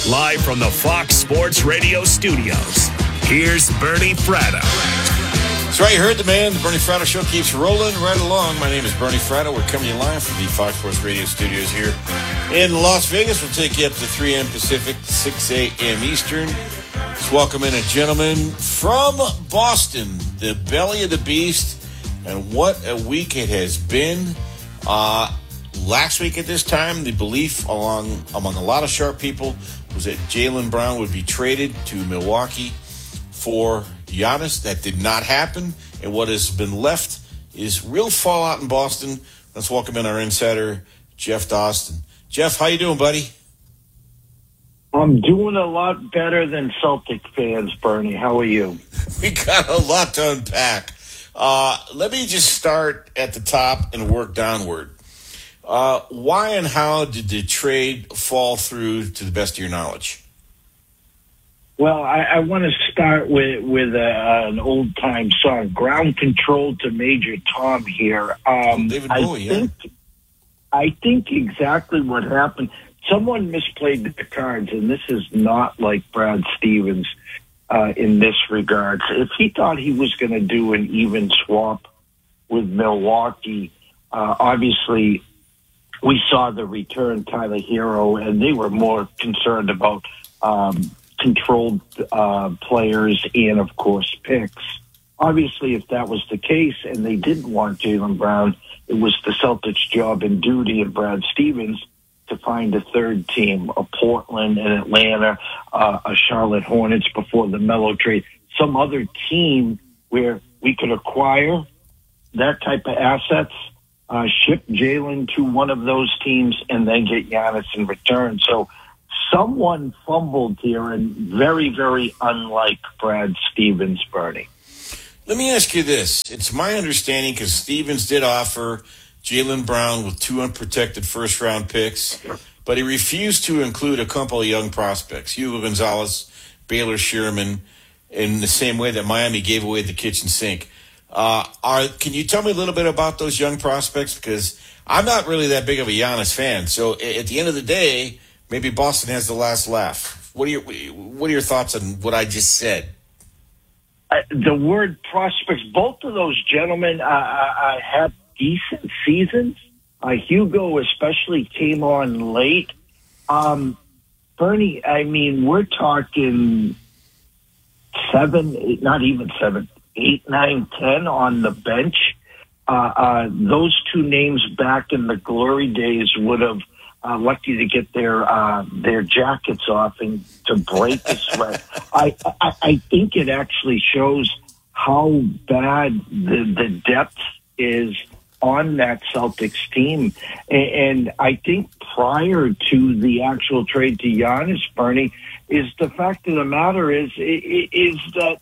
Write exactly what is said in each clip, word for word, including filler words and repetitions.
Live from the Fox Sports Radio studios, here's Bernie Fratto. That's right, you heard the man. The Bernie Fratto Show keeps rolling right along. My name is Bernie Fratto. We're coming to you live from the Fox Sports Radio studios here in Las Vegas. We'll take you up to three a.m. Pacific, six a.m. Eastern. Let's welcome in a gentleman from Boston, the belly of the beast, and what a week it has been. Uh, last week at this time, the belief along among a lot of sharp people was that Jaylen Brown would be traded to Milwaukee for Giannis. That did not happen, and what has been left is real fallout in Boston. Let's welcome in our insider, Jeff Dawson. Jeff, how you doing, buddy? I'm doing a lot better than Celtic fans, Bernie. How are you? We got a lot to unpack. Uh, let me just start at the top and work downward. Uh, why and how did the trade fall through, to the best of your knowledge? Well, I, I want to start with with a, an old time song, "Ground Control" to Major Tom here. Um, David Bowie, I think, yeah. I think exactly what happened. Someone misplayed the cards, and this is not like Brad Stevens uh, in this regard. If he thought he was going to do an even swap with Milwaukee, uh, obviously we saw the return Tyler Hero, and they were more concerned about um, controlled uh, players and, of course, picks. Obviously, if that was the case and they didn't want Jaylen Brown, it was the Celtics' job and duty of Brad Stevens to find a third team, a Portland, an Atlanta, uh, a Charlotte Hornets before the Melo trade, some other team where we could acquire that type of assets, uh, ship Jaylen to one of those teams, and then get Giannis in return. So someone fumbled here, and very, very unlike Brad Stevens, Bernie. Let me ask you this. It's my understanding, because Stevens did offer Jaylen Brown with two unprotected first-round picks, but he refused to include a couple of young prospects, Hugo Gonzalez, Baylor Sherman, in the same way that Miami gave away the kitchen sink. Uh, are Can you tell me a little bit about those young prospects? Because I'm not really that big of a Giannis fan, so at the end of the day, maybe Boston has the last laugh. What are your, what are your thoughts on what I just said? Uh, the word prospects, both of those gentlemen uh, uh, had decent seasons. Uh, Hugo especially came on late. Um, Bernie, I mean, we're talking seven, eight, not even seven, eight, nine, ten on the bench. Uh, uh, those two names back in the glory days would have uh, lucky to get their uh, their jackets off and to break the sweat. I, I I think it actually shows how bad the the depth is on that Celtics team. And I think prior to the actual trade to Giannis, Bernie, is the fact of the matter is, is that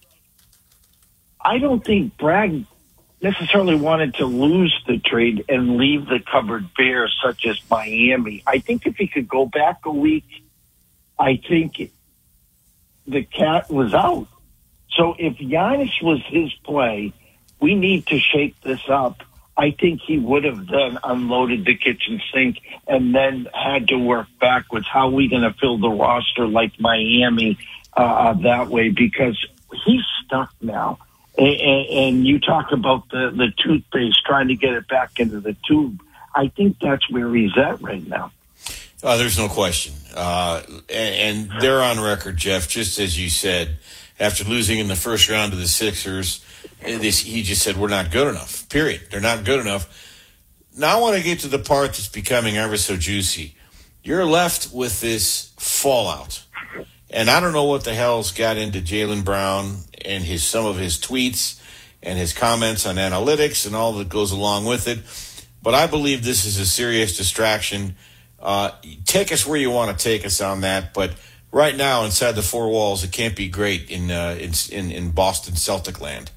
I don't think Brad necessarily wanted to lose the trade and leave the cupboard bare, such as Miami. I think if he could go back a week, I think the cat was out. So if Giannis was his play, we need to shake this up. I think he would have then unloaded the kitchen sink and then had to work backwards. How are we going to fill the roster like Miami uh, that way? Because he's stuck now. And, and you talk about the, the toothpaste, trying to get it back into the tube. I think that's where he's at right now. Uh, there's no question. Uh, and, and they're on record, Jeff, just as you said, after losing in the first round to the Sixers, This, he just said, we're not good enough, period. They're not good enough. Now I want to get to the part that's becoming ever so juicy. You're left with this fallout. And I don't know what the hell's got into Jaylen Brown and his some of his tweets and his comments on analytics and all that goes along with it. But I believe this is a serious distraction. Uh, take us where you want to take us on that. But right now, inside the four walls, it can't be great in uh, in, in Boston Celtic land.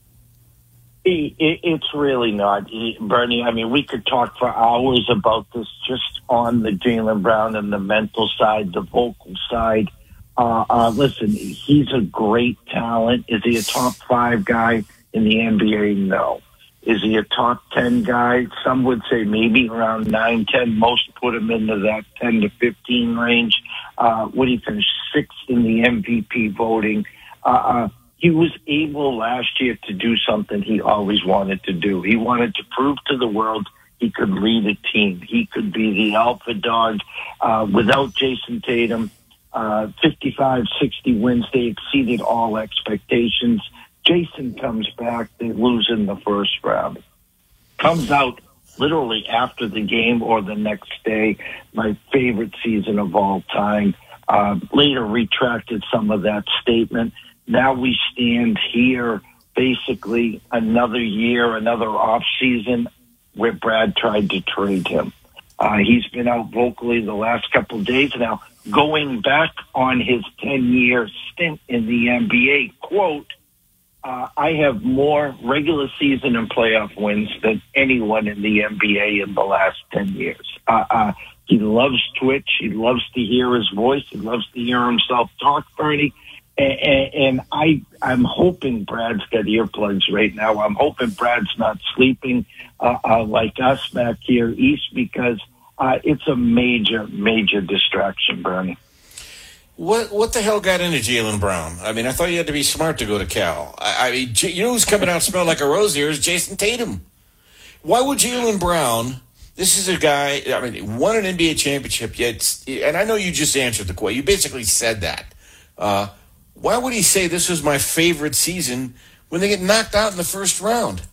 It's really not, Bernie. I mean, we could talk for hours about this just on the Jaylen Brown and the mental side, the vocal side. Uh, uh, listen, he's a great talent. Is he a top five guy in the N B A? No. Is he a top ten guy? Some would say maybe around nine, ten. Most put him into that ten to fifteen range. Uh, Uh, when he finished sixth in the M V P voting, uh, uh, he was able last year to do something he always wanted to do. He wanted to prove to the world he could lead a team. He could be the alpha dog. Uh, without Jason Tatum, uh, fifty-five, sixty wins. They exceeded all expectations. Jason comes back. They lose in the first round. Comes out literally after the game or the next day. My favorite season of all time. Uh, later retracted some of that statement. Now we stand here, basically another year, another off season where Brad tried to trade him. Uh, he's been out vocally the last couple of days now, going back on his ten-year stint in the N B A. Quote, uh, I have more regular season and playoff wins than anyone in the N B A in the last ten years. Uh, uh, he loves Twitch. He loves to hear his voice. He loves to hear himself talk, Bernie. And, and I, I'm hoping Brad's got earplugs right now. I'm hoping Brad's not sleeping uh, uh, like us back here east, because uh, it's a major, major distraction, Bernie. What what the hell got into Jaylen Brown? I mean, I thought you had to be smart to go to Cal. I, I mean, J- you know who's coming out smelling like a rose here is Jason Tatum. Why would Jaylen Brown? This is a guy. I mean, won an N B A championship. Yet, and I know you just answered the question. You basically said that. Uh, Why would he say this was my favorite season when they get knocked out in the first round?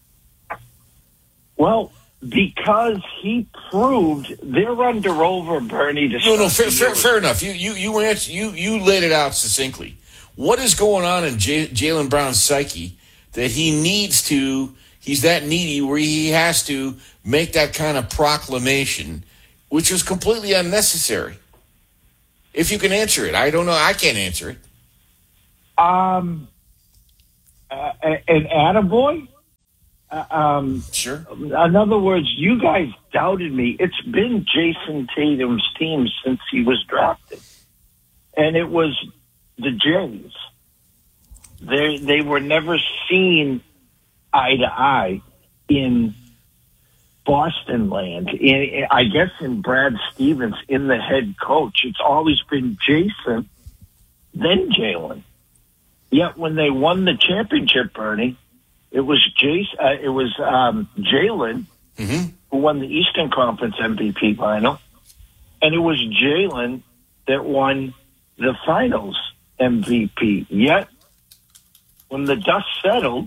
Well, because he proved they're under over Bernie. To no, no, fair, fair, fair enough. You, you, you, answer, you, you laid it out succinctly. What is going on in J- Jaylen Brown's psyche that he needs to? He's that needy where he has to make that kind of proclamation, which was completely unnecessary. If you can answer it, I don't know. I can't answer it. Um, uh, an attaboy? Uh, um, sure. In other words, you guys doubted me. It's been Jason Tatum's team since he was drafted. And it was the Jays. They, they were never seen eye to eye in Boston land. In, I guess in Brad Stevens, in the head coach. It's always been Jason, then Jaylen. Yet when they won the championship, Bernie, it was Jason, uh, it was um, Jaylen mm-hmm. who won the Eastern Conference M V P final, and it was Jaylen that won the Finals M V P. Yet when the dust settled,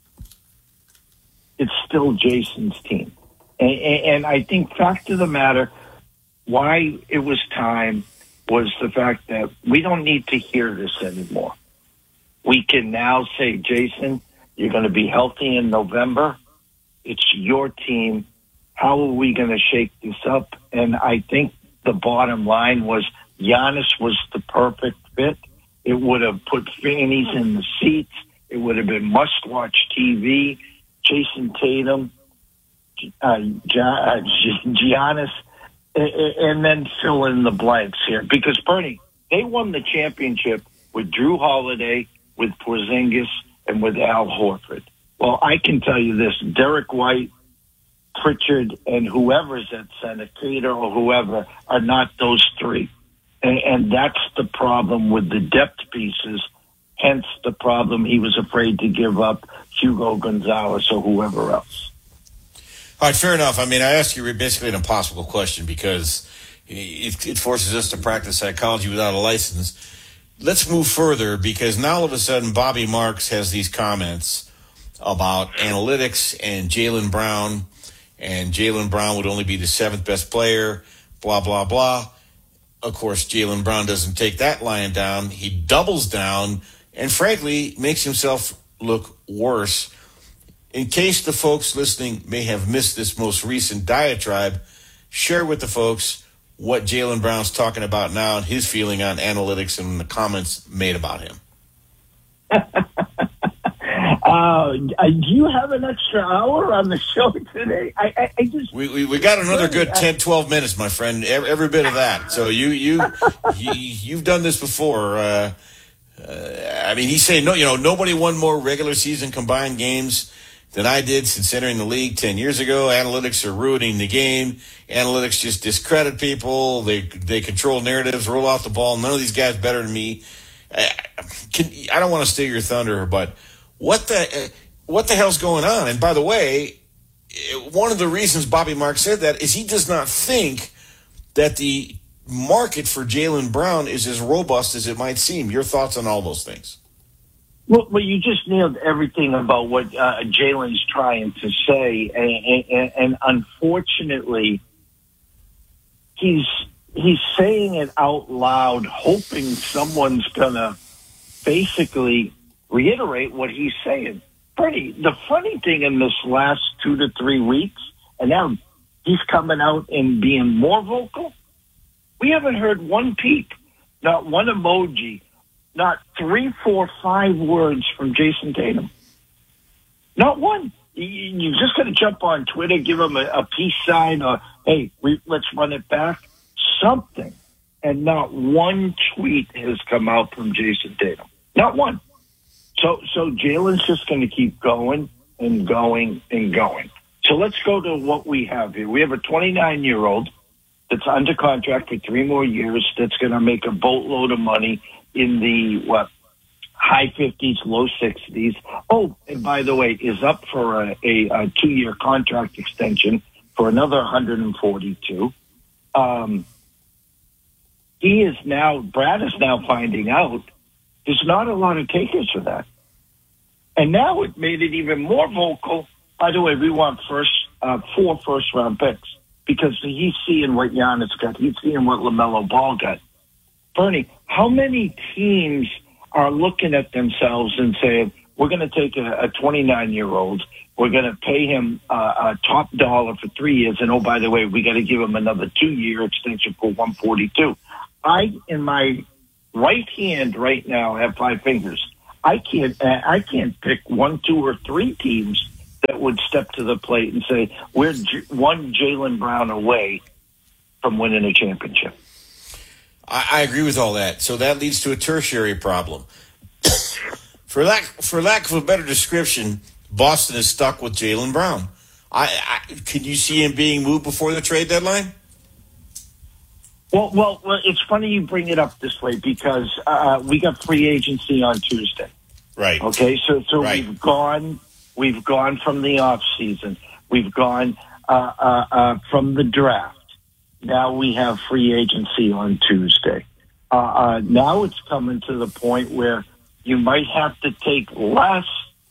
it's still Jason's team, and, and I think fact of the matter, why it was time was the fact that we don't need to hear this anymore. We can now say, Jason, you're going to be healthy in November. It's your team. How are we going to shake this up? And I think the bottom line was Giannis was the perfect fit. It would have put fannies in the seats. It would have been must-watch T V. Jason Tatum, uh, Giannis, and then fill in the blanks here. Because, Bernie, they won the championship with Drew Holiday, with Porzingis, and with Al Horford. Well, I can tell you this, Derek White, Pritchard, and whoever's at center, Cater or whoever, are not those three. And, and that's the problem with the depth pieces, hence the problem he was afraid to give up Hugo Gonzalez or whoever else. All right, fair enough. I mean, I asked you basically an impossible question because it, it forces us to practice psychology without a license. Let's move further because now all of a sudden Bobby Marks has these comments about analytics and Jaylen Brown, and Jaylen Brown would only be the seventh best player, blah, blah, blah. Of course, Jaylen Brown doesn't take that lying down. He doubles down and, frankly, makes himself look worse. In case the folks listening may have missed this most recent diatribe, share with the folks what Jaylen Brown's talking about now and his feeling on analytics and the comments made about him. uh, do you have an extra hour on the show today? I, I, I just we, we we got another good ten, twelve minutes, my friend. Every, every bit of that. So you you, you you've done this before. Uh, uh, I mean, he's saying no. You know, nobody won more regular season combined games than I did since entering the league ten years ago. Analytics are ruining the game. Analytics just discredit people. They they control narratives, roll out the ball. None of these guys better than me. I, can, I don't want to steal your thunder, but what the what the hell's going on? And by the way, one of the reasons Bobby Marks said that is he does not think that the market for Jaylen Brown is as robust as it might seem. Your thoughts on all those things? Well, well, you just nailed everything about what uh, Jaylen's trying to say, and, and, and unfortunately, he's he's saying it out loud, hoping someone's gonna basically reiterate what he's saying. Bernie, the funny thing in this last two to three weeks, and now he's coming out and being more vocal. We haven't heard one peep, not one emoji, not three, four, five words from Jason Tatum. Not one. You're just going to jump on Twitter, give him a, a peace sign, or, hey, we, let's run it back. Something. And not one tweet has come out from Jason Tatum. Not one. So, so Jaylen's just going to keep going and going and going. So let's go to what we have here. We have a twenty-nine-year-old that's under contract for three more years that's going to make a boatload of money in the, what, high fifties, low sixties. Oh, and by the way, is up for a, a, a two-year contract extension for another one hundred forty-two. Um, he is now, Brad is now finding out there's not a lot of takers for that. And now it made it even more vocal. By the way, we want first uh, four first-round picks because he's seeing what Giannis got. He's seeing what LaMelo Ball got. Bernie, how many teams are looking at themselves and saying, we're going to take a twenty-nine-year-old, we're going to pay him uh, a top dollar for three years, and oh, by the way, we got to give him another two-year extension for one forty-two. I, in my right hand right now, have five fingers. I can't, I can't pick one, two, or three teams that would step to the plate and say, we're J- one Jaylen Brown away from winning a championship. I, I agree with all that. So that leads to a tertiary problem. for lack for lack of a better description, Boston is stuck with Jaylen Brown. I, I can you see him being moved before the trade deadline? Well, well, well it's funny you bring it up this way because uh, we got free agency on Tuesday. Right. Okay. So, so right. we've gone. We've gone from the off season. We've gone uh, uh, uh, from the draft. Now we have free agency on Tuesday. Uh, uh, now it's coming to the point where you might have to take less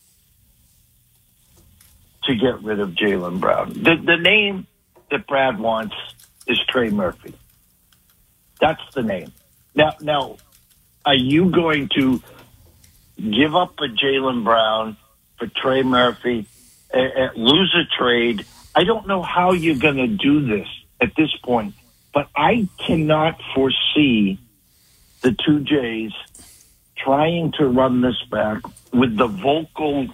to get rid of Jaylen Brown. The, the name that Brad wants is Trey Murphy. That's the name. Now, now, are you going to give up a Jaylen Brown for Trey Murphy, uh, uh, lose a trade? I don't know how you're going to do this at this point, but I cannot foresee the two J's trying to run this back with the vocal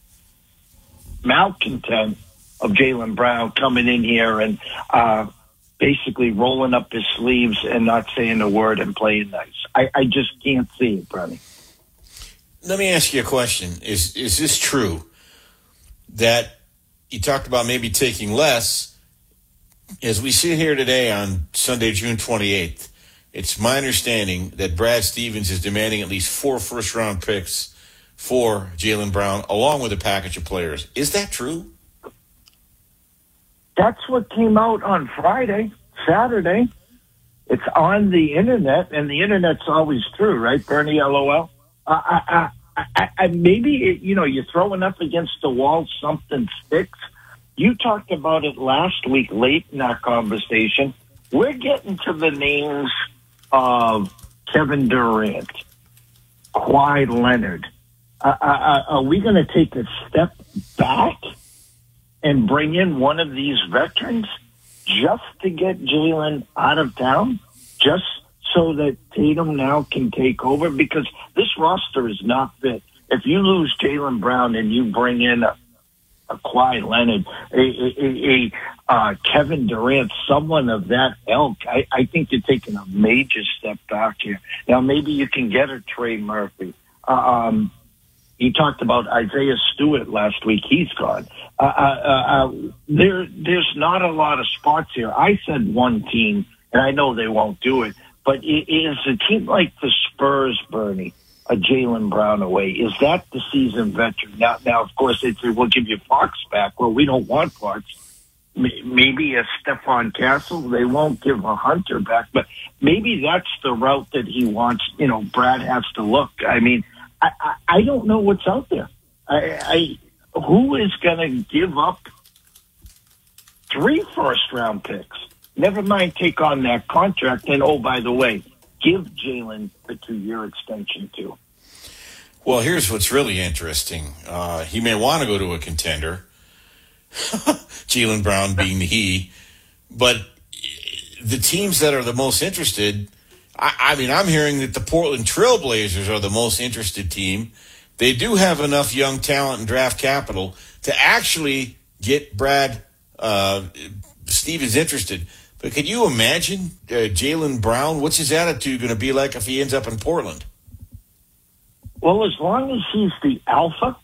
malcontent of Jaylen Brown coming in here and uh, basically rolling up his sleeves and not saying a word and playing nice. I, I just can't see it, Bronny. Let me ask you a question. Is is this true that you talked about maybe taking less? As we sit here today on Sunday, June twenty-eighth, it's my understanding that Brad Stevens is demanding at least four first-round picks for Jaylen Brown, along with a package of players. Is that true? That's what came out on Friday, Saturday. It's on the internet, and the internet's always true, right, Bernie, LOL? Uh, I, I, I, I, maybe, it, you know, you're throwing up against the wall, something sticks. You talked about it last week late in our conversation. We're getting to the names of Kevin Durant, Kawhi Leonard. Uh, uh, are we going to take a step back and bring in one of these veterans just to get Jaylen out of town? Just so that Tatum now can take over? Because this roster is not fit. If you lose Jaylen Brown and you bring in a, a Kawhi Leonard, a, a, a, a uh, Kevin Durant, someone of that ilk, I, I think you're taking a major step back here. Now, maybe you can get a Trey Murphy. Um, He talked about Isaiah Stewart last week. He's gone. Uh, uh, uh, there, there's not a lot of spots here. I said one team, and I know they won't do it, but it is a team like the Spurs, Bernie, a Jaylen Brown away. Is that the seasoned veteran? Now, now, of course, they say, we'll give you Fox back. Well, we don't want Fox. Maybe a Stephon Castle. They won't give a Hunter back, but maybe that's the route that he wants. You know, Brad has to look. I mean, I, I, I don't know what's out there. I, I who is going to give up three first round picks? Never mind take on that contract. And oh, by the way, give Jaylen a two year extension too. Well, here's what's really interesting. Uh, he may want to go to a contender. Jaylen Brown being the he, but the teams that are the most interested, I, I mean, I'm hearing that the Portland Trailblazers are the most interested team. They do have enough young talent and draft capital to actually get Brad uh, Stevens interested. But can you imagine uh, Jaylen Brown? What's his attitude going to be like if he ends up in Portland? Well, as long as he's the alpha,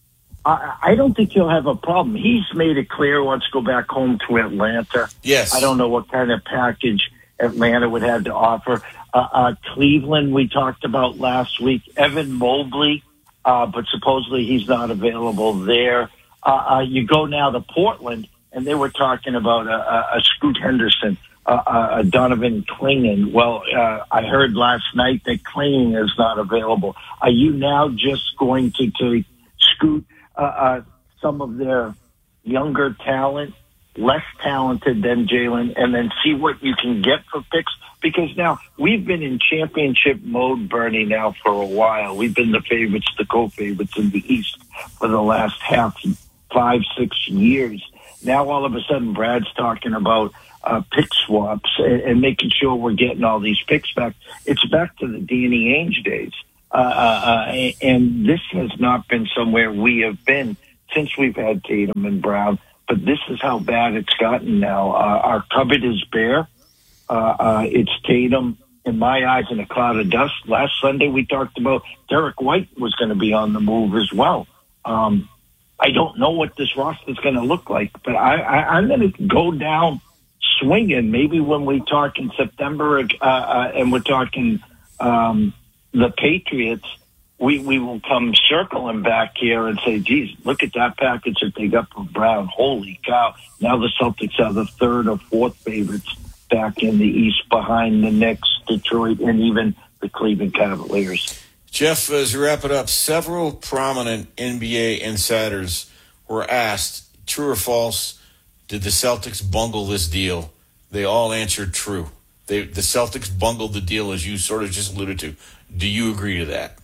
I, I don't think he'll have a problem. He's made it clear he wants to go back home to Atlanta. Yes. I don't know what kind of package Atlanta would have to offer. Uh, uh, Cleveland, we talked about last week. Evan Mobley, uh, but supposedly he's not available there. Uh, uh, you go now to Portland, and they were talking about a, a, a Scoot Henderson, uh, a Donovan Clingan. Well, uh, I heard last night that Clingan is not available. Are you now just going to take Scoot, uh, uh, some of their younger talent, less talented than Jaylen, and then see what you can get for picks? Because now we've been in championship mode, Bernie, now for a while. We've been the favorites, the co-favorites in the East for the last half, five, six years. Now all of a sudden Brad's talking about uh, pick swaps and, and making sure we're getting all these picks back. It's back to the Danny Ainge days. Uh, uh, and this has not been somewhere we have been since we've had Tatum and Brown. But this is how bad it's gotten now. Uh, our cupboard is bare. Uh, uh, it's Tatum, in my eyes, in a cloud of dust. Last Sunday we talked about Derek White was going to be on the move as well. Um, I don't know what this roster is going to look like, but I, I, I'm going to go down swinging. Maybe when we talk in September uh, uh, and we're talking um, the Patriots, we, we will come circling back here and say, geez, look at that package that they got from Brown. Holy cow. Now the Celtics are the third or fourth favorites back in the East behind the Knicks, Detroit, and even the Cleveland Cavaliers. Jeff, as we wrap it up, several prominent N B A insiders were asked, true or false, did the Celtics bungle this deal? They all answered true. They, the Celtics bungled the deal, as you sort of just alluded to. Do you agree to that?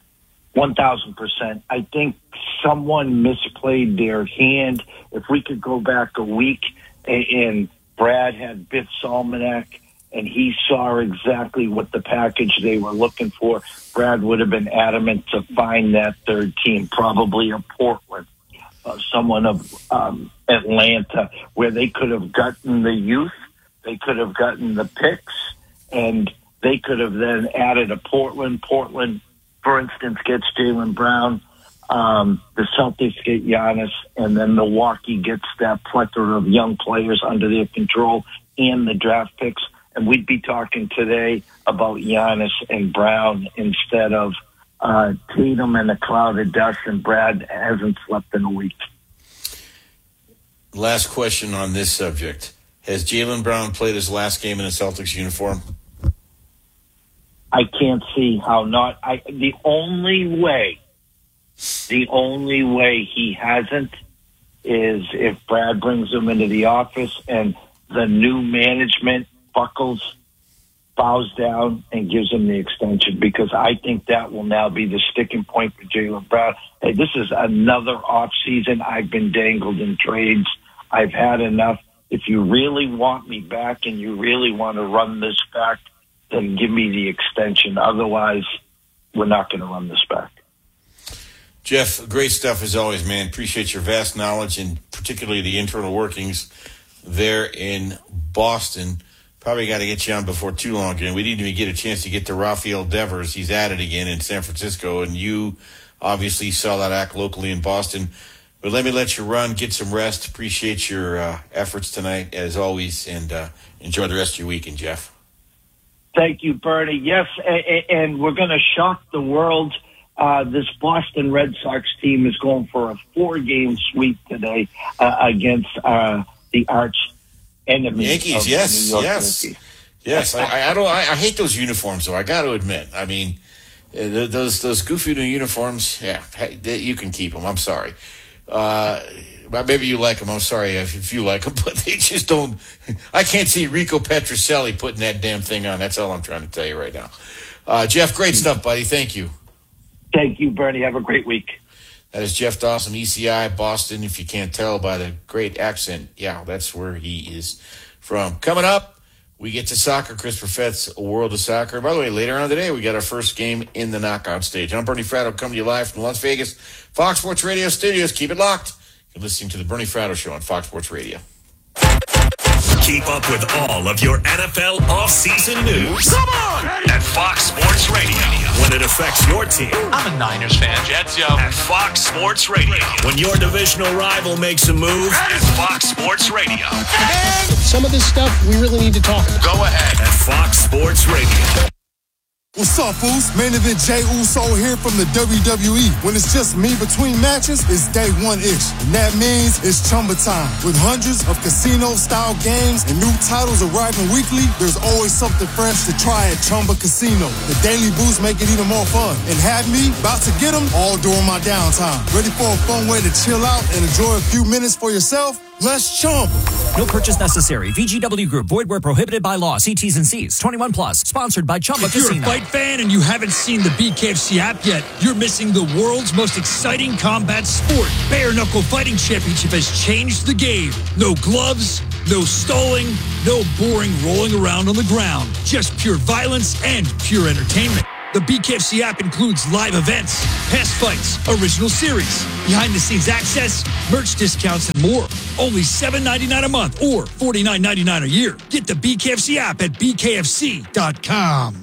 one thousand percent. I think someone misplayed their hand. If we could go back a week and, and Brad had Biff Salmonek and he saw exactly what the package they were looking for, Brad would have been adamant to find that third team, probably a Portland, uh, someone of um, Atlanta, where they could have gotten the youth, they could have gotten the picks, and they could have then added a Portland. Portland, for instance, gets Jaylen Brown. Um, the Celtics get Giannis, and then Milwaukee gets that plethora of young players under their control and the draft picks. And we'd be talking today about Giannis and Brown instead of uh, Tatum and a cloud of dust, and Brad hasn't slept in a week. Last question on this subject. Has Jaylen Brown played his last game in a Celtics uniform? I can't see how not. I, the only way, the only way he hasn't is if Brad brings him into the office and the new management buckles, bows down, and gives him the extension, because I think that will now be the sticking point for Jaylen Brown. Hey, this is another off season. I've been dangled in trades. I've had enough. If you really want me back and you really want to run this back, then give me the extension. Otherwise, we're not going to run this back. Jeff, great stuff as always, man. Appreciate your vast knowledge and particularly the internal workings there in Boston. Probably got to get you on before too long again. We didn't even get a chance to get to Rafael Devers. He's at it again in San Francisco, and you obviously you saw that act locally in Boston. But let me let you run, get some rest. Appreciate your uh, efforts tonight, as always, and uh, enjoy the rest of your weekend, Jeff. Thank you, Bernie. Yes, and we're going to shock the world. Uh, this Boston Red Sox team is going for a four-game sweep today uh, against uh, the arch enemy Yankees. Yes, yes, Yankees. yes. I, I don't. I, I hate those uniforms, though. I got to admit. I mean, uh, those those goofy new uniforms. Yeah, they, you can keep them. I'm sorry. Uh, maybe you like them. I'm sorry if, if you like them, but they just don't. I can't see Rico Petrocelli putting that damn thing on. That's all I'm trying to tell you right now. Uh, Jeff, great stuff, buddy. Thank you. Thank you, Bernie. Have a great week. That is Jeff Dawson, E C I, Boston. If you can't tell by the great accent, yeah, that's where he is from. Coming up, we get to soccer. Chris Perfett's A World of Soccer. By the way, later on today, we got our first game in the knockout stage. I'm Bernie Fratto, coming to you live from Las Vegas, Fox Sports Radio studios. Keep it locked. You're listening to the Bernie Fratto Show on Fox Sports Radio. Keep up with all of your N F L offseason news. Come on! At Fox Sports Radio. When it affects your team. I'm a Niners fan, Jets, yo. At Fox Sports Radio. When your divisional rival makes a move. At Fox Sports Radio. Some of this stuff we really need to talk about. Go ahead. At Fox Sports Radio. What's up, fools? Main event Jey Uso here from the W W E. When it's just me between matches, it's day one-ish. And that means it's Chumba time. With hundreds of casino-style games and new titles arriving weekly, there's always something fresh to try at Chumba Casino. The daily boosts make it even more fun. And have me about to get them all during my downtime. Ready for a fun way to chill out and enjoy a few minutes for yourself? Let's Chumba. No purchase necessary. V G W Group. Void where prohibited by law. See T's and C's. twenty-one plus. Sponsored by Chumba if Casino. If you're a fight fan and you haven't seen the B K F C app yet, you're missing the world's most exciting combat sport. Bare Knuckle Fighting Championship has changed the game. No gloves, no stalling, no boring rolling around on the ground. Just pure violence and pure entertainment. The B K F C app includes live events, past fights, original series, behind-the-scenes access, merch discounts, and more. Only seven dollars and ninety-nine cents a month or forty-nine dollars and ninety-nine cents a year. Get the B K F C app at B K F C dot com.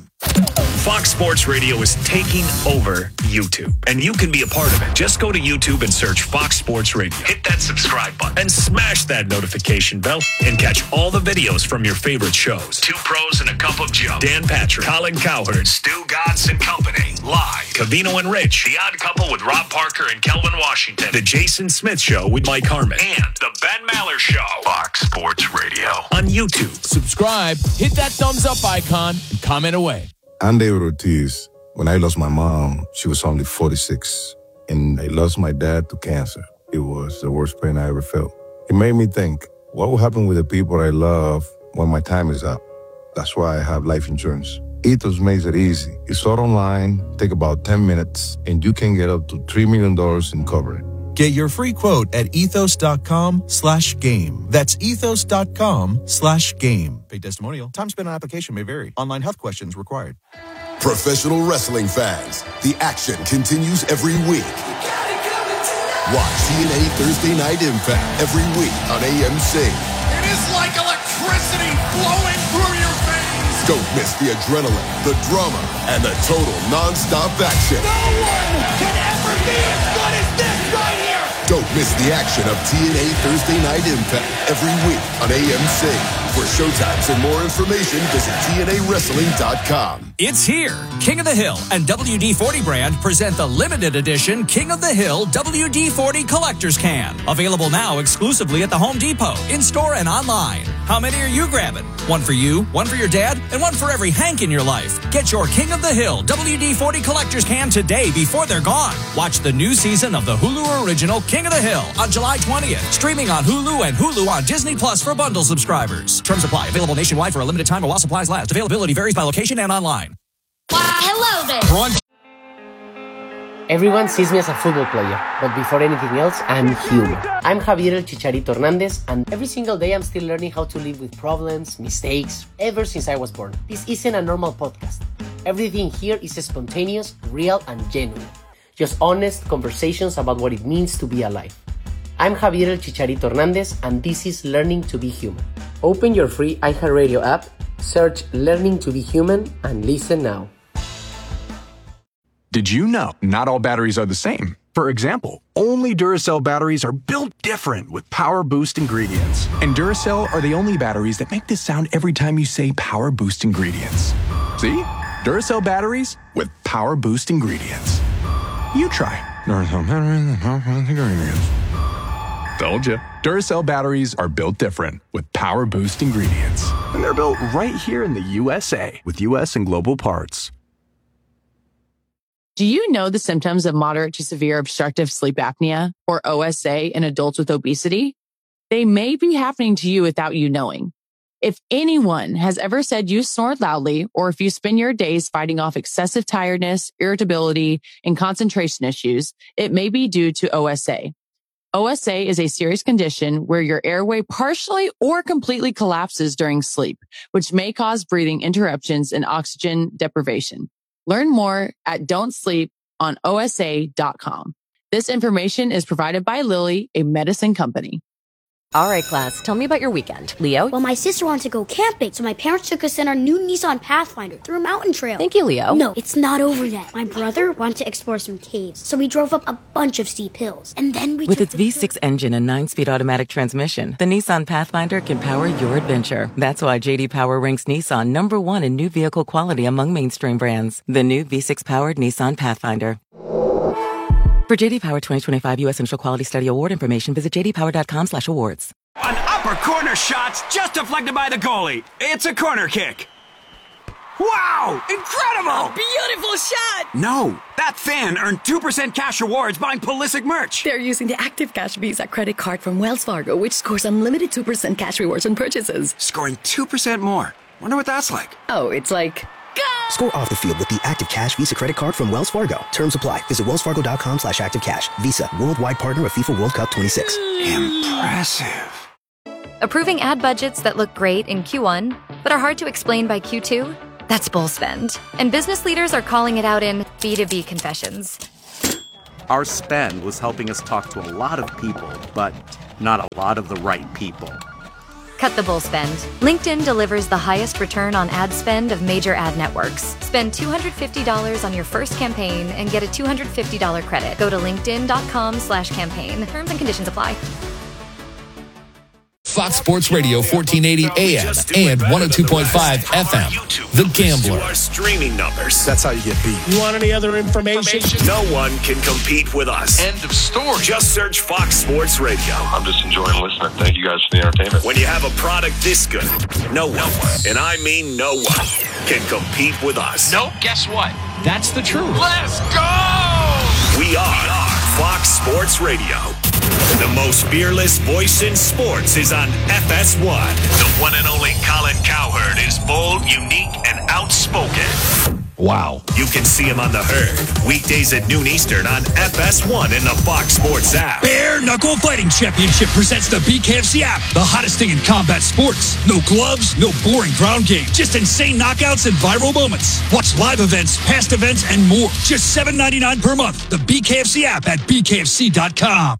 Fox Sports Radio is taking over YouTube, and you can be a part of it. Just go to YouTube and search Fox Sports Radio. Hit that subscribe button and smash that notification bell and catch all the videos from your favorite shows. Two Pros and a Cup of Joe, Dan Patrick, Colin Cowherd, Stu Godson and Company, live, Cavino and Rich, The Odd Couple with Rob Parker and Kelvin Washington, The Jason Smith Show with Mike Harmon, and The Ben Maller Show. Fox Sports Radio on YouTube. Subscribe, hit that thumbs up icon, and comment away. I'm David Ortiz. When I lost my mom, she was only forty-six, and I lost my dad to cancer. It was the worst pain I ever felt. It made me think, what will happen with the people I love when my time is up? That's why I have life insurance. Ethos makes it easy. It's all online, take about ten minutes, and you can get up to three million dollars in coverage. Get your free quote at ethos.com slash game. That's ethos.com slash game. Paid testimonial. Time spent on application may vary. Online health questions required. Professional wrestling fans, the action continues every week. Watch T N A Thursday Night Impact every week on A M C. It is like electricity flowing through your veins. Don't miss the adrenaline, the drama, and the total non-stop action. No one can ever be as good as this right here. Don't miss the action of T N A Thursday Night Impact every week on A M C. For showtimes and more information, visit T N A wrestling dot com. It's here. King of the Hill and W D forty brand present the limited edition King of the Hill W D forty Collector's Can. Available now exclusively at the Home Depot, in-store and online. How many are you grabbing? One for you, one for your dad, and one for every Hank in your life. Get your King of the Hill W D forty Collector's Can today before they're gone. Watch the new season of the Hulu original King of the Hill on July twentieth. Streaming on Hulu and Hulu on Disney Plus for bundle subscribers. Terms apply. Available nationwide for a limited time while supplies last. Availability varies by location and online. Hello there. Everyone sees me as a football player, but before anything else, I'm human. I'm Javier El Chicharito Hernandez, and every single day I'm still learning how to live with problems, mistakes, ever since I was born. This isn't a normal podcast. Everything here is spontaneous, real, and genuine. Just honest conversations about what it means to be alive. I'm Javier El Chicharito Hernandez, and this is Learning to be Human. Open your free iHeartRadio app, search Learning to be Human, and listen now. Did you know not all batteries are the same? For example, only Duracell batteries are built different with Power Boost ingredients. And Duracell are the only batteries that make this sound every time you say Power Boost ingredients. See? Duracell batteries with Power Boost ingredients. You try. Duracell batteries with Power Boost ingredients. Told you. Duracell batteries are built different with Power Boost ingredients. And they're built right here in the U S A with U S and global parts. Do you know the symptoms of moderate to severe obstructive sleep apnea, or O S A, in adults with obesity? They may be happening to you without you knowing. If anyone has ever said you snored loudly, or if you spend your days fighting off excessive tiredness, irritability, and concentration issues, it may be due to O S A. O S A is a serious condition where your airway partially or completely collapses during sleep, which may cause breathing interruptions and oxygen deprivation. Learn more at don't sleep on O S A dot com. This information is provided by Lilly, a medicine company. All right, class, tell me about your weekend. Leo? Well, my sister wanted to go camping, so my parents took us in our new Nissan Pathfinder through a mountain trail. Thank you, Leo. No, it's not over yet. My brother wanted to explore some caves, so we drove up a bunch of steep hills. And then we With took its V six engine and nine-speed automatic transmission, the Nissan Pathfinder can power your adventure. That's why J D Power ranks Nissan number one in new vehicle quality among mainstream brands. The new V six-powered Nissan Pathfinder. For J D Power twenty twenty-five U S Initial Quality Study Award information, visit j d power dot com slash awards. An upper corner shot's just deflected by the goalie. It's a corner kick. Wow! Incredible! A beautiful shot! No, that fan earned two percent cash rewards buying Pulisic merch. They're using the Active Cash Visa credit card from Wells Fargo, which scores unlimited two percent cash rewards on purchases. Scoring two percent more. Wonder what that's like. Oh, it's like... Score off the field with the Active Cash Visa credit card from Wells Fargo. Terms apply. Visit wells fargo dot com slash active cash. Visa, worldwide partner of FIFA World Cup twenty-six. Impressive. Approving ad budgets that look great in Q one, but are hard to explain by Q two? That's bull spend. And business leaders are calling it out in B two B confessions. Our spend was helping us talk to a lot of people, but not a lot of the right people. Cut the bull spend. LinkedIn delivers the highest return on ad spend of major ad networks. Spend two hundred fifty dollars on your first campaign and get a two hundred fifty dollars credit. Go to linkedin dot com slash campaign. Terms and conditions apply. Fox Sports Radio, fourteen eighty A M and one oh two point five F M. The Gambler. Our streaming numbers. That's how you get beat. You want any other information? No one can compete with us. End of story. Just search Fox Sports Radio. I'm just enjoying listening. Thank you guys for the entertainment. When you have a product this good, no one, and I mean no one, can compete with us. Nope, guess what? That's the truth. Let's go! We are Fox Sports Radio. The most fearless voice in sports is on F S one. The one and only Colin Cowherd is bold, unique, and outspoken. Wow. You can see him on The Herd, weekdays at noon Eastern on F S one in the Fox Sports app. Bare Knuckle Fighting Championship presents the B K F C app, the hottest thing in combat sports. No gloves, no boring ground game, just insane knockouts and viral moments. Watch live events, past events, and more. Just seven ninety-nine per month. The B K F C app at b k f c dot com.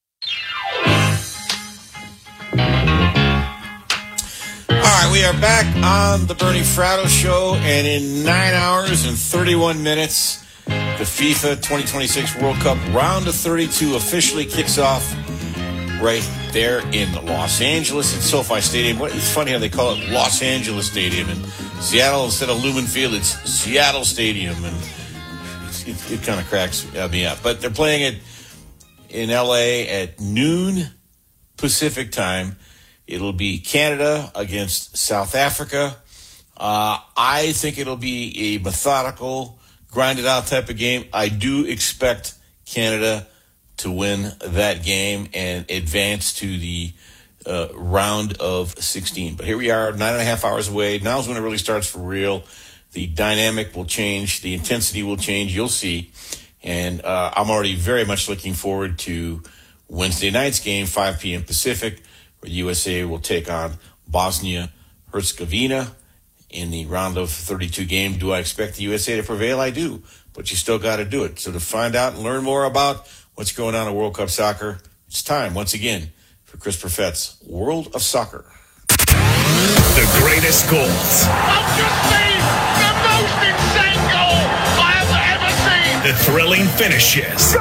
All right, we are back on the Bernie Fratto Show, and in nine hours and thirty-one minutes, the FIFA twenty twenty-six World Cup round of thirty-two officially kicks off right there in Los Angeles at SoFi Stadium. It's funny how they call it Los Angeles Stadium, and Seattle instead of Lumen Field, it's Seattle Stadium, and it, it kind of cracks me up. But they're playing it in L A at noon Pacific time. It'll be Canada against South Africa. Uh, I think it'll be a methodical, grinded-out type of game. I do expect Canada to win that game and advance to the uh, round of sixteen. But here we are, nine and a half hours away. Now's when it really starts for real. The dynamic will change. The intensity will change. You'll see. And uh, I'm already very much looking forward to Wednesday night's game, five p.m. Pacific, where U S A will take on Bosnia-Herzegovina in the round of thirty-two game. Do I expect the U S A to prevail? I do, but you still got to do it. So to find out and learn more about what's going on in World Cup soccer, it's time, once again, for Chris Perfett's World of Soccer. The greatest goals. I've just seen the most insane goal I have ever seen. thrilling finishes,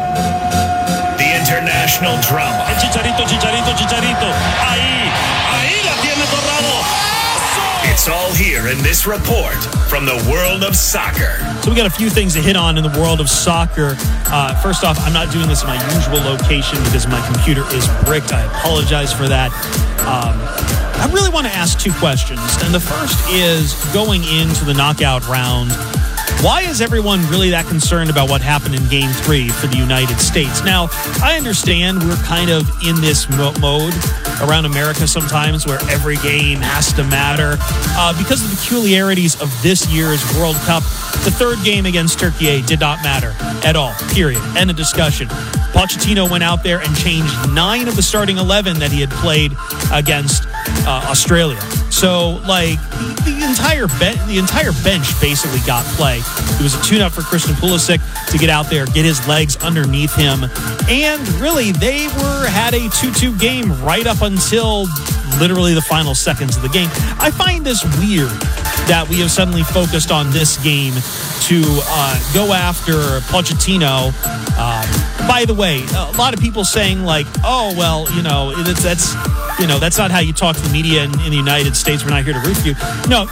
the international drama. El Chicharito, Chicharito, Chicharito. Ahí, ahí la tiene Torrado. It's all here in this report from the world of soccer. So we got a few things to hit on in the world of soccer. Uh, first off, I'm not doing this in my usual location because my computer is bricked. I apologize for that. Um, I really want to ask two questions. And the first is, going into the knockout round, why is everyone really that concerned about what happened in Game three for the United States? Now, I understand we're kind of in this mo- mode around America sometimes where every game has to matter. Uh, because of the peculiarities of this year's World Cup, the third game against Turkey did not matter at all, period. End of discussion. Pochettino went out there and changed nine of the starting eleven that he had played against uh, Australia. So, like, the, the entire be- the entire bench basically got play. It was a tune-up for Christian Pulisic to get out there, get his legs underneath him. And really, they were had a two-two game right up until literally the final seconds of the game. I find this weird that we have suddenly focused on this game to uh, go after Pochettino. Um, by the way, a lot of people saying like, oh, well, you know, that's, that's you know, that's not how you talk to the media in, in the United States. We're not here to root for you. No,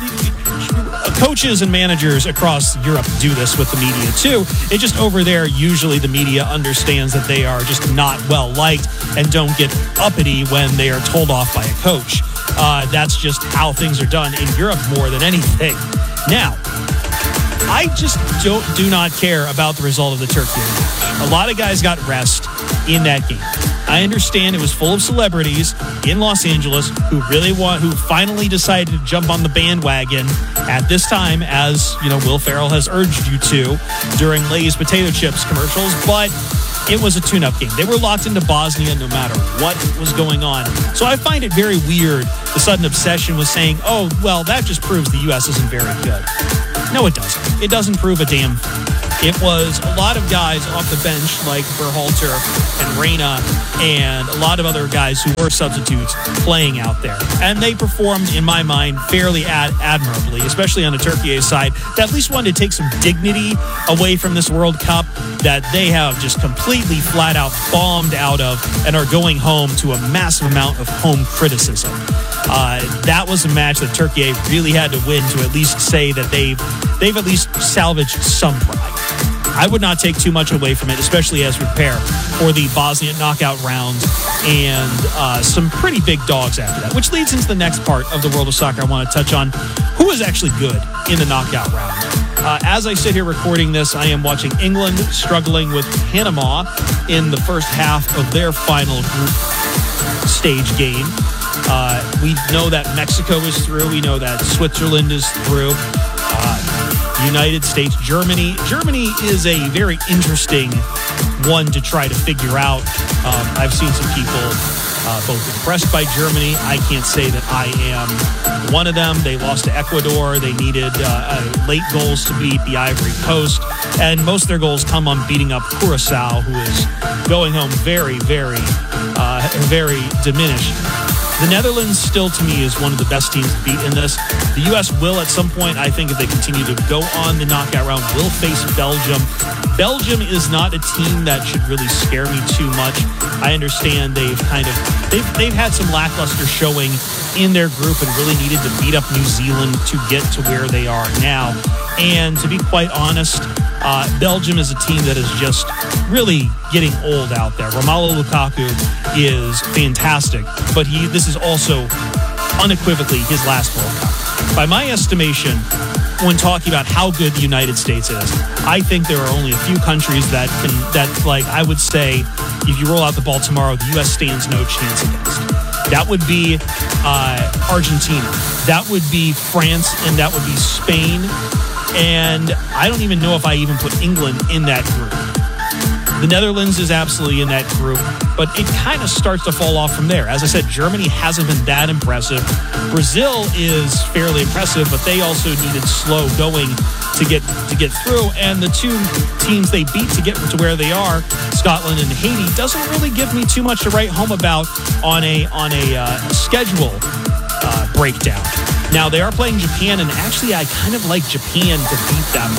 coaches and managers across Europe do this with the media too. It's just over there, usually the media understands that they are just not well liked and don't get uppity when they are told off by a coach. Uh, that's just how things are done in Europe more than anything. Now, I just don't, do not care about the result of the Turkey match. A lot of guys got rest in that game. I understand it was full of celebrities in Los Angeles who really want, who finally decided to jump on the bandwagon at this time, as you know, Will Ferrell has urged you to during Lay's potato chips commercials. But it was a tune-up game. They were locked into Bosnia no matter what was going on. So I find it very weird, the sudden obsession with saying, oh, well, that just proves the U S isn't very good. No, it doesn't. It doesn't prove a damn thing. It was a lot of guys off the bench like Berhalter and Reyna and a lot of other guys who were substitutes playing out there. And they performed, in my mind, fairly ad- admirably, especially on the Turkey side, that at least wanted to take some dignity away from this World Cup that they have just completely flat out bombed out of and are going home to a massive amount of home criticism. Uh, that was a match that Turkey really had to win to at least say that they've, they've at least salvaged some pride. I would not take too much away from it, especially as we prepare for the Bosnia knockout round and uh, some pretty big dogs after that, which leads into the next part of the world of soccer I want to touch on. Who is actually good in the knockout round? Uh, as I sit here recording this, I am watching England struggling with Panama in the first half of their final group stage game. Uh, we know that Mexico is through. We know that Switzerland is through. Uh, United States, Germany. Germany is a very interesting one to try to figure out. Um, I've seen some people uh, both impressed by Germany. I can't say that I am one of them. They lost to Ecuador. They needed uh, uh, late goals to beat the Ivory Coast. And most of their goals come on beating up Curacao, who is going home very, very, uh, very diminished. The Netherlands still, to me, is one of the best teams to beat in this. The U S will, at some point, I think, if they continue to go on the knockout round, will face Belgium. Belgium is not a team that should really scare me too much. I understand they've kind of they've they've had some lackluster showing in their group and really needed to beat up New Zealand to get to where they are now. And to be quite honest, uh, Belgium is a team that is just really getting old out there. Romelu Lukaku is fantastic, but he this is also unequivocally his last World Cup. By my estimation, when talking about how good the United States is, I think there are only a few countries that can, that like I would say, if you roll out the ball tomorrow, the U S stands no chance against. That would be uh, Argentina. That would be France, and that would be Spain. And I don't even know if I even put England in that group. The Netherlands is absolutely in that group, but it kind of starts to fall off from there. As I said, Germany hasn't been that impressive. Brazil is fairly impressive, but they also needed slow going to get to get through. And the two teams they beat to get to where they are, Scotland and Haiti, doesn't really give me too much to write home about on a on a uh, schedule uh, breakdown. Now, they are playing Japan, and actually I kind of like Japan to beat them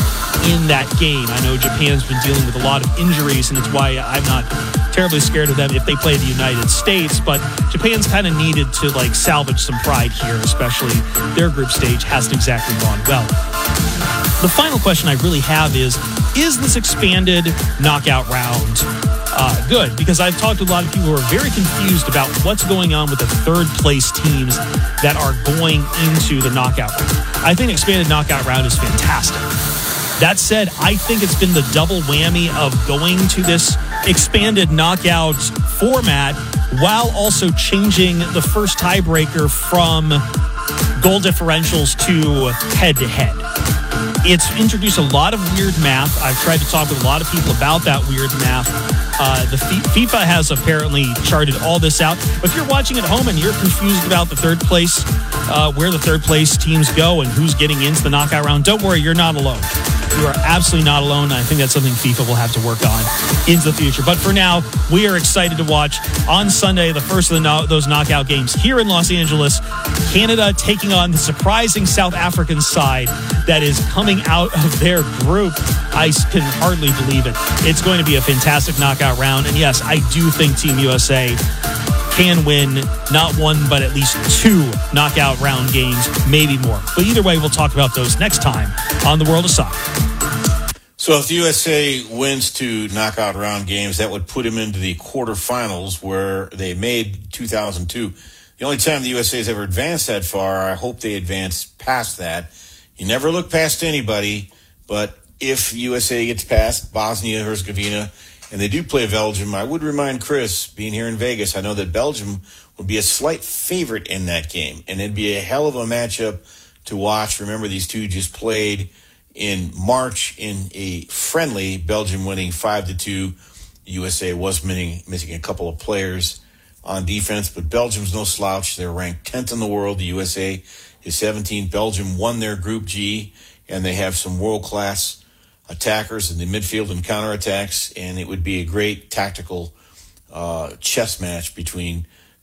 in that game. I know Japan's been dealing with a lot of injuries, and it's why I'm not terribly scared of them if they play the United States, but Japan's kind of needed to like salvage some pride here, especially their group stage hasn't exactly gone well. The final question I really have is, is this expanded knockout round uh, good? Because I've talked to a lot of people who are very confused about what's going on with the third place teams that are going into the knockout round. I think expanded knockout round is fantastic. That said, I think it's been the double whammy of going to this expanded knockout format while also changing the first tiebreaker from goal differentials to head-to-head. It's introduced a lot of weird math. I've tried to talk with a lot of people about that weird math. Uh, the FIFA has apparently charted all this out. But if you're watching at home and you're confused about the third place, uh, where the third place teams go and who's getting into the knockout round, don't worry, you're not alone. You are absolutely not alone. I think that's something FIFA will have to work on into the future. But for now, we are excited to watch on Sunday the first of the no- those knockout games here in Los Angeles. Canada taking on the surprising South African side that is coming out of their group. I can hardly believe it. It's going to be a fantastic knockout round. And yes, I do think Team U S A can win not one, but at least two knockout round games, maybe more. But either way, we'll talk about those next time on The World of Soccer. So if the U S A wins two knockout round games, that would put them into the quarterfinals where they made two thousand two. The only time the U S A has ever advanced that far, I hope they advance past that. You never look past anybody, but if U S A gets past Bosnia-Herzegovina, and they do play Belgium, I would remind Chris, being here in Vegas, I know that Belgium would be a slight favorite in that game, and it'd be a hell of a matchup to watch. Remember, these two just played in March in a friendly, Belgium winning five to two. U S A was missing, missing a couple of players on defense, but Belgium's no slouch. They're ranked tenth in the world. The U S A is seventeenth. Belgium won their Group G, and they have some world-class attackers in the midfield and counterattacks, and it would be a great tactical uh, chess match between